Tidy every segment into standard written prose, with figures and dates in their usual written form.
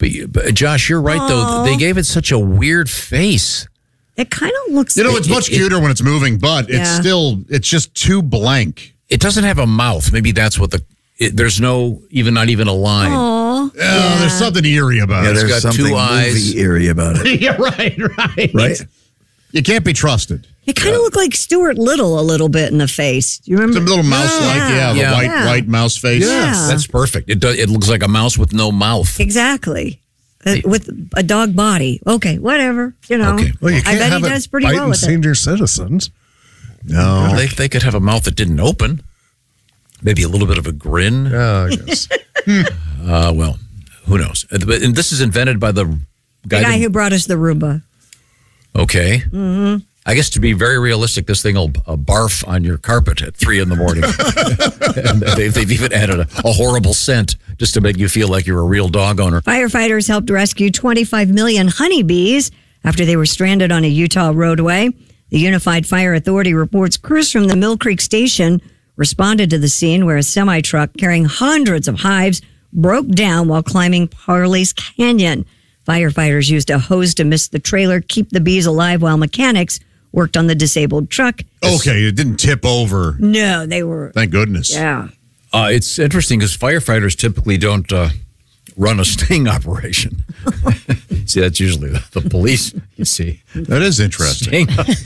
But Josh, you're right, though. They gave it such a weird face. It kind of looks... it's much cuter when it's moving, but it's just too blank. It doesn't have a mouth. Maybe that's what there's not even a line. Aww. There's something eerie about it. There's got something two eyes. eerie about it. Yeah, right. You can't be trusted. It kind of looked like Stuart Little a little bit in the face. Do you remember? It's a little mouse-like, the white mouse face. Yeah. That's perfect. It looks like a mouse with no mouth. Exactly. With a dog body. Okay, whatever. Okay. Well, you I can't bet have he it does pretty well biting with it. senior citizens. No. They could have a mouth that didn't open. Maybe a little bit of a grin. Yeah, I guess. Well, who knows? And this is invented by the guy who brought us the Roomba. Okay. Mm-hmm. I guess to be very realistic, this thing will barf on your carpet at 3 a.m. And they've even added a horrible scent just to make you feel like you're a real dog owner. Firefighters helped rescue 25 million honeybees after they were stranded on a Utah roadway. The Unified Fire Authority reports crews from the Mill Creek Station responded to the scene where a semi-truck carrying hundreds of hives broke down while climbing Parley's Canyon. Firefighters used a hose to mist the trailer, keep the bees alive while mechanics worked on the disabled truck. Okay, it didn't tip over. No, they were... Thank goodness. Yeah. It's interesting because firefighters typically don't run a sting operation. See, that's usually the police, you see. That is interesting.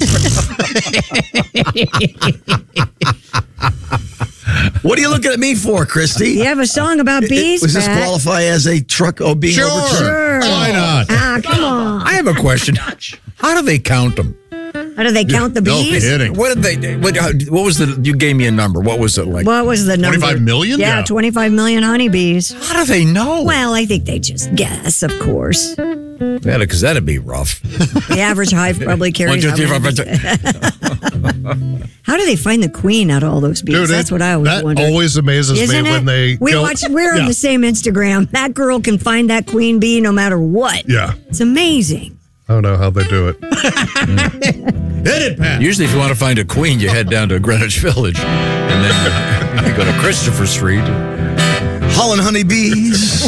What are you looking at me for, Christy? You have a song about bees, Does this Pat? qualify as a truck being overturned? Sure. Why not? Come on. I have a question. How do they count them? How do they count the No bees? kidding. What did they? What was the? You gave me a number. What was it like? What was the number? 25 million? Yeah, Yeah. 25 million honeybees. How do they know? Well, I think they just guess, of course. Yeah, because that'd be rough. The average hive probably 1, carries... 2, 3, 4, 5, 6. How do they find the queen out of all those bees? Dude, That's what I always that wonder. always amazes Isn't me it? when they We're go. on the same Instagram. That girl can find that queen bee no matter what. Yeah. It's amazing. I don't know how they do it. Hit it, Pat. Usually, if you want to find a queen, you head down to Greenwich Village, and then you go to Christopher Street. Holland honeybees.